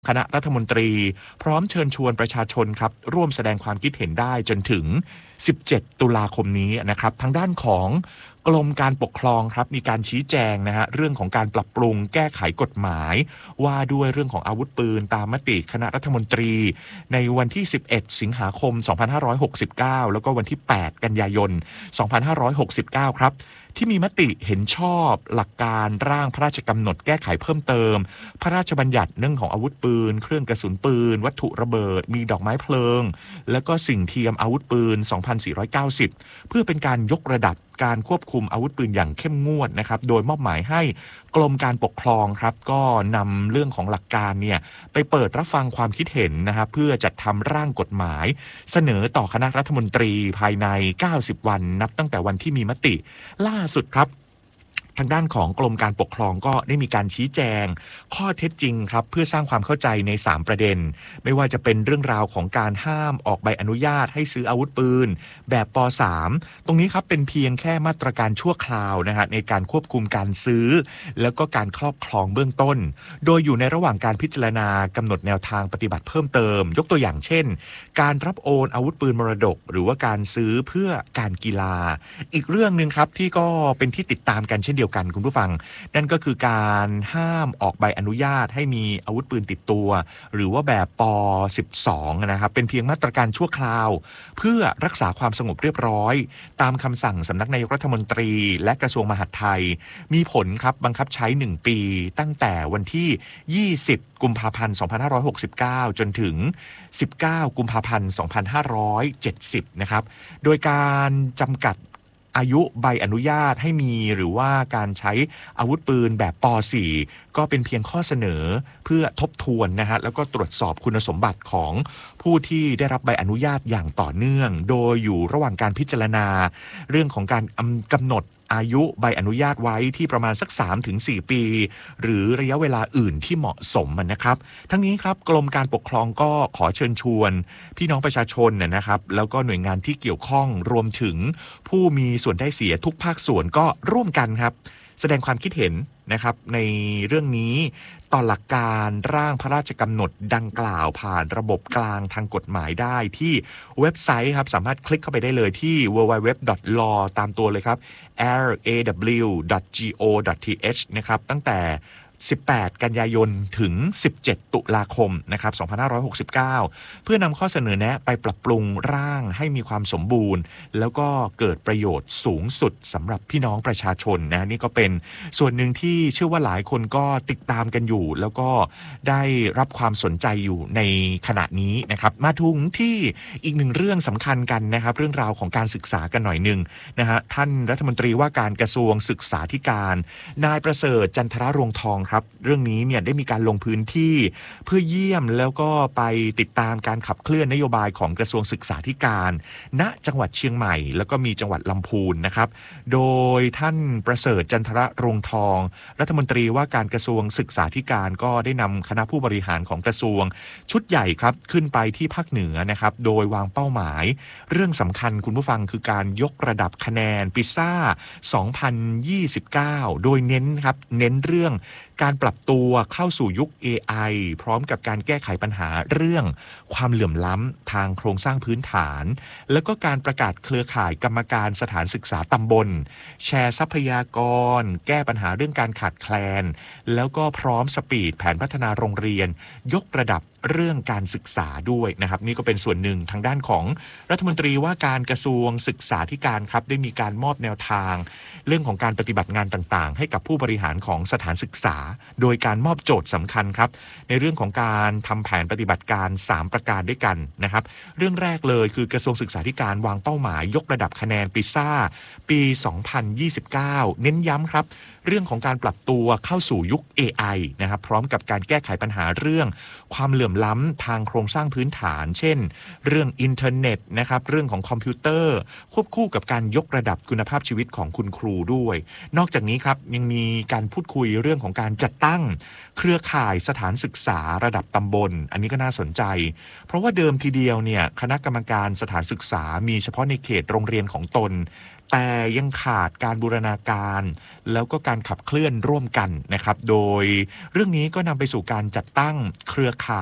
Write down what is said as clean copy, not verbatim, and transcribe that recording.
คณะรัฐมนตรีพร้อมเชิญชวนประชาชนครับร่วมแสดงความคิดเห็นได้จนถึง17ตุลาคมนี้นะครับทางด้านของกรมการปกครองครับมีการชี้แจงนะฮะเรื่องของการปรับปรุงแก้ไขกฎหมายว่าด้วยเรื่องของอาวุธปืนตามมติคณะรัฐมนตรีในวันที่11สิงหาคม2569แล้วก็วันที่8กันยายน2569ครับที่มีมติเห็นชอบหลักการร่างพระราชกำหนดแก้ไขเพิ่มเติมพระราชบัญญัติเรื่องของอาวุธปืนเครื่องกระสุนปืนวัตถุระเบิดมีดอกไม้เพลิงและก็สิ่งเทียมอาวุธปืน2490เพื่อเป็นการยกระดับการควบคุมอาวุธปืนอย่างเข้มงวดนะครับโดยมอบหมายให้กรมการปกครองครับก็นำเรื่องของหลักการเนี่ยไปเปิดรับฟังความคิดเห็นนะครับเพื่อจัดทำร่างกฎหมายเสนอต่อคณะรัฐมนตรีภายใน90วันนับตั้งแต่วันที่มีมติล่าสุดครับทางด้านของกรมการปกครองก็ได้มีการชี้แจงข้อเท็จจริงครับเพื่อสร้างความเข้าใจใน3ประเด็นไม่ว่าจะเป็นเรื่องราวของการห้ามออกใบอนุญาตให้ซื้ออาวุธปืนแบบป.3 ตรงนี้ครับเป็นเพียงแค่มาตรการชั่วคราวนะฮะในการควบคุมการซื้อแล้วก็การครอบครองเบื้องต้นโดยอยู่ในระหว่างการพิจารณากำหนดแนวทางปฏิบัติเพิ่มเติมยกตัวอย่างเช่นการรับโอนอาวุธปืนมรดกหรือว่าการซื้อเพื่อการกีฬาอีกเรื่องนึงครับที่ก็เป็นที่ติดตามกันเช่นเดียวกันคุณผู้ฟังนั่นก็คือการห้ามออกใบอนุญาตให้มีอาวุธปืนติดตัวหรือว่าแบบป.12 นะครับเป็นเพียงมาตรการชั่วคราวเพื่อรักษาความสงบเรียบร้อยตามคำสั่งสำนักนายกรัฐมนตรีและกระทรวงมหาดไทยมีผลครับบังคับใช้1ปีตั้งแต่วันที่20กุมภาพันธ์2569จนถึง19กุมภาพันธ์2570นะครับโดยการจำกัดอายุใบอนุญาตให้มีหรือว่าการใช้อาวุธปืนแบบป.4 ก็เป็นเพียงข้อเสนอเพื่อทบทวนนะฮะแล้วก็ตรวจสอบคุณสมบัติของผู้ที่ได้รับใบอนุญาตอย่างต่อเนื่องโดยอยู่ระหว่างการพิจารณาเรื่องของการกำหนดอายุใบอนุญาตไว้ที่ประมาณสัก 3-4 ปีหรือระยะเวลาอื่นที่เหมาะสมนะครับทั้งนี้ครับกรมการปกครองก็ขอเชิญชวนพี่น้องประชาชนนะครับแล้วก็หน่วยงานที่เกี่ยวข้องรวมถึงผู้มีส่วนได้เสียทุกภาคส่วนก็ร่วมกันครับแสดงความคิดเห็นนะครับในเรื่องนี้ต่อหลักการร่างพระราชกำหนดดังกล่าวผ่านระบบกลางทางกฎหมายได้ที่เว็บไซต์ครับสามารถคลิกเข้าไปได้เลยที่ www.law ตามตัวเลยครับ law.go.th นะครับตั้งแต่18กันยายนถึง17ตุลาคมนะครับ2569เพื่อนำข้อเสนอแนะไปปรับปรุงร่างให้มีความสมบูรณ์แล้วก็เกิดประโยชน์สูงสุดสำหรับพี่น้องประชาชนนะนี่ก็เป็นส่วนหนึ่งที่เชื่อว่าหลายคนก็ติดตามกันอยู่แล้วก็ได้รับความสนใจอยู่ในขณะนี้นะครับมาถึงที่อีกหนึ่งเรื่องสำคัญกันนะครับเรื่องราวของการศึกษากันหน่อยนึงนะฮะท่านรัฐมนตรีว่าการกระทรวงศึกษาธิการนายประเสริฐจันทรรวงทองครับเรื่องนี้เนี่ยได้มีการลงพื้นที่เพื่อเยี่ยมแล้วก็ไปติดตามการขับเคลื่อนนโยบายของกระทรวงศึกษาธิการณจังหวัดเชียงใหม่แล้วก็มีจังหวัดลำพูนนะครับโดยท่านประเสริฐจันทรวงทองรัฐมนตรีว่าการกระทรวงศึกษาธิการก็ได้นำคณะผู้บริหารของกระทรวงชุดใหญ่ครับขึ้นไปที่ภาคเหนือนะครับโดยวางเป้าหมายเรื่องสำคัญคุณผู้ฟังคือการยกระดับคะแนนปิซ่า2029โดยเน้นครับเน้นเรื่องการปรับตัวเข้าสู่ยุค AI พร้อมกับการแก้ไขปัญหาเรื่องความเหลื่อมล้ำทางโครงสร้างพื้นฐานแล้วก็การประกาศเครือข่ายกรรมการสถานศึกษาตำบลแชร์ทรัพยากรแก้ปัญหาเรื่องการขาดแคลนแล้วก็พร้อมสปีดแผนพัฒนาโรงเรียนยกระดับเรื่องการศึกษาด้วยนะครับนี่ก็เป็นส่วนหนึ่งทางด้านของรัฐมนตรีว่าการกระทรวงศึกษาธิการครับได้มีการมอบแนวทางเรื่องของการปฏิบัติงานต่างๆให้กับผู้บริหารของสถานศึกษาโดยการมอบโจทย์สำคัญครับในเรื่องของการทำแผนปฏิบัติการ3ประการด้วยกันนะครับเรื่องแรกเลยคือกระทรวงศึกษาธิการวางเป้าหมายยกระดับคะแนนปิซ่าปี2029เน้นย้ำครับเรื่องของการปรับตัวเข้าสู่ยุค AI นะครับพร้อมกับการแก้ไขปัญหาเรื่องความเหลื่อมล้ำทางโครงสร้างพื้นฐานเช่นเรื่องอินเทอร์เน็ตนะครับเรื่องของคอมพิวเตอร์ควบคู่กับการยกระดับคุณภาพชีวิตของคุณครูด้วยนอกจากนี้ครับยังมีการพูดคุยเรื่องของการจัดตั้งเครือข่ายสถานศึกษาระดับตำบลอันนี้ก็น่าสนใจเพราะว่าเดิมทีเดียวเนี่ยคณะกรรมการสถานศึกษามีเฉพาะในเขตโรงเรียนของตนแต่ยังขาดการบูรณาการแล้วก็การขับเคลื่อนร่วมกันนะครับโดยเรื่องนี้ก็นำไปสู่การจัดตั้งเครือข่าย